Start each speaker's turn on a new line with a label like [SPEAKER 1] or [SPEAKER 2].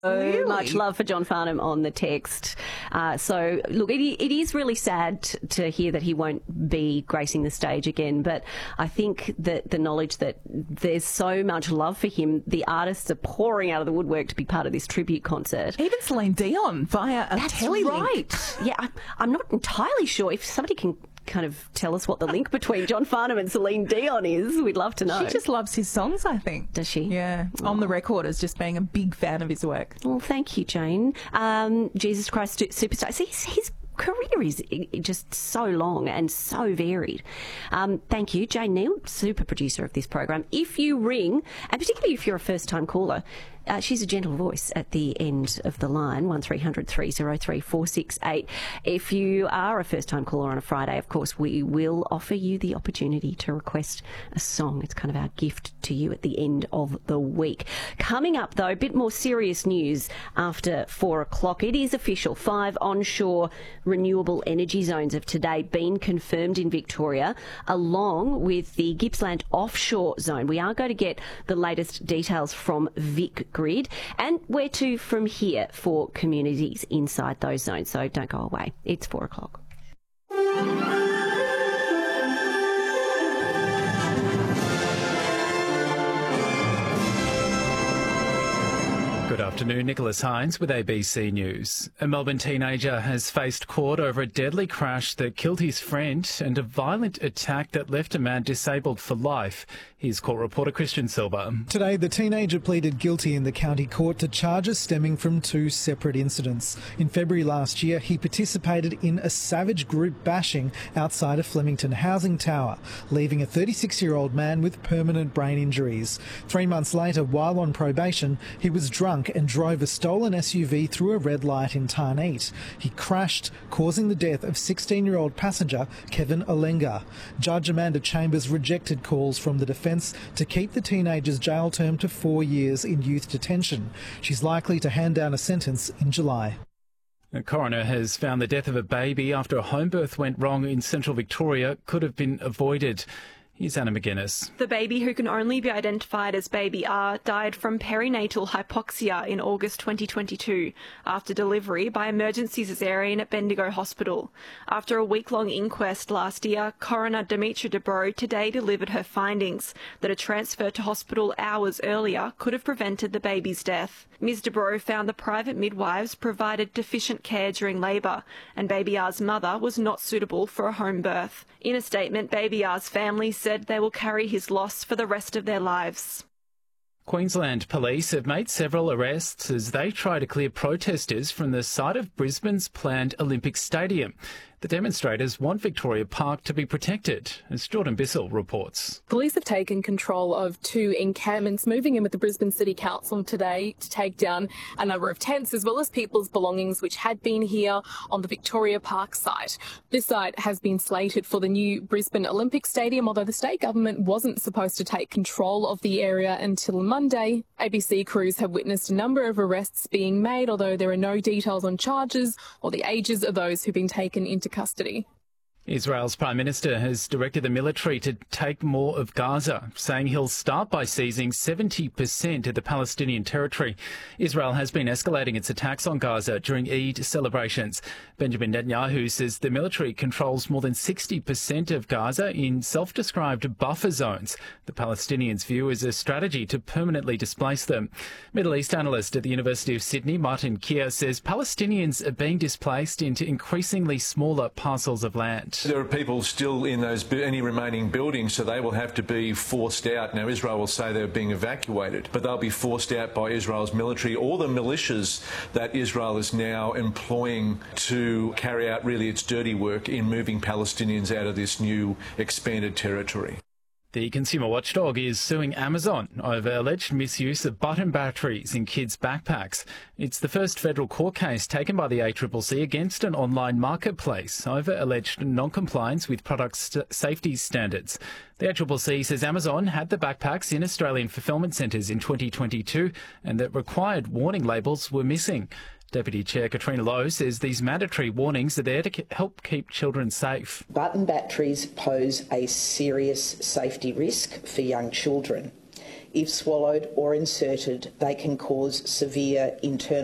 [SPEAKER 1] Really?
[SPEAKER 2] Much love for John Farnham on the text. So, look, it is really sad to hear that he won't be gracing the stage again, but I think that the knowledge that there's so much love for him, the artists are pouring out of the woodwork to be part of this tribute concert.
[SPEAKER 1] Even Celine Dion via a telelink.
[SPEAKER 2] Right. Yeah, I'm not entirely sure. If somebody can kind of tell us what the link between John Farnham and Celine Dion is, we'd love to know.
[SPEAKER 1] She just loves his songs, I think.
[SPEAKER 2] Does she?
[SPEAKER 1] Yeah. On the record as just being a big fan of his work.
[SPEAKER 2] Well, thank you, Jane. Jesus Christ Superstar. See, his career is just so long and so varied. Thank you, Jane Neal, super producer of this program. If you ring, and particularly if you're a first-time caller, she's a gentle voice at the end of the line, 1300 303 468. If you are a first-time caller on a Friday, of course, we will offer you the opportunity to request a song. It's kind of our gift to you at the end of the week. Coming up, though, a bit more serious news after 4 o'clock. It is official. 5 onshore renewable energy zones have today been confirmed in Victoria, along with the Gippsland offshore zone. We are going to get the latest details from Vic Grid and where to from here for communities inside those zones. So don't go away. It's 4 o'clock.
[SPEAKER 3] Good afternoon, Nicholas Hines with ABC News. A Melbourne teenager has faced court over a deadly crash that killed his friend and a violent attack that left a man disabled for life. Here's court reporter Christian Silva.
[SPEAKER 4] Today, the teenager pleaded guilty in the county court to charges stemming from 2 separate incidents. In February last year, he participated in a savage group bashing outside a Flemington housing tower, leaving a 36-year-old man with permanent brain injuries. 3 months later, while on probation, he was drunk and drove a stolen SUV through a red light in Tarneet. He crashed, causing the death of 16-year-old passenger Kevin Olenga. Judge Amanda Chambers rejected calls from the defence to keep the teenager's jail term to 4 years in youth detention. She's likely to hand down a sentence in July.
[SPEAKER 3] The coroner has found the death of a baby after a home birth went wrong in central Victoria could have been avoided. Here's Anna McGuinness.
[SPEAKER 5] The baby, who can only be identified as baby R, died from perinatal hypoxia in August 2022 after delivery by emergency caesarean at Bendigo Hospital. After a week-long inquest last year, coroner Demetra Dubrow today delivered her findings that a transfer to hospital hours earlier could have prevented the baby's death. Ms Dubrow found the private midwives provided deficient care during labour and baby R's mother was not suitable for a home birth. In a statement, baby R's family said they will carry his loss for the rest of their lives.
[SPEAKER 3] Queensland police have made several arrests as they try to clear protesters from the site of Brisbane's planned Olympic Stadium. The demonstrators want Victoria Park to be protected, as Jordan Bissell reports.
[SPEAKER 6] Police have taken control of 2 encampments, moving in with the Brisbane City Council today to take down a number of tents as well as people's belongings which had been here on the Victoria Park site. This site has been slated for the new Brisbane Olympic Stadium, although the state government wasn't supposed to take control of the area until Monday. ABC crews have witnessed a number of arrests being made, although there are no details on charges or the ages of those who've been taken into custody.
[SPEAKER 3] Israel's Prime Minister has directed the military to take more of Gaza, saying he'll start by seizing 70% of the Palestinian territory. Israel has been escalating its attacks on Gaza during Eid celebrations. Benjamin Netanyahu says the military controls more than 60% of Gaza in self-described buffer zones. The Palestinians view as a strategy to permanently displace them. Middle East analyst at the University of Sydney, Martin Keir, says Palestinians are being displaced into increasingly smaller parcels of land.
[SPEAKER 7] There are people still in any remaining buildings, so they will have to be forced out. Now, Israel will say they're being evacuated, but they'll be forced out by Israel's military or the militias that Israel is now employing to carry out really its dirty work in moving Palestinians out of this new expanded territory.
[SPEAKER 3] The consumer watchdog is suing Amazon over alleged misuse of button batteries in kids' backpacks. It's the first federal court case taken by the ACCC against an online marketplace over alleged non-compliance with product safety standards. The ACCC says Amazon had the backpacks in Australian fulfilment centres in 2022 and that required warning labels were missing. Deputy Chair Katrina Lowe says these mandatory warnings are there to help keep children safe.
[SPEAKER 8] Button batteries pose a serious safety risk for young children. If swallowed or inserted, they can cause severe internal